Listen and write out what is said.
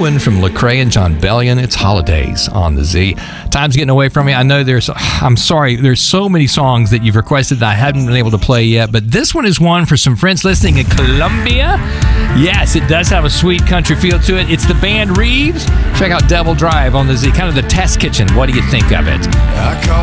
one from Lecrae and John Bellion. It's Holidays on the Z. Time's getting away from me. I know I'm sorry, there's so many songs that you've requested that I haven't been able to play yet, but this one is one for some friends listening in Colombia. Yes, it does have a sweet country feel to it. It's the band Reeves. Check out Devil Drive on the Z, kind of the test kitchen. What do you think of it?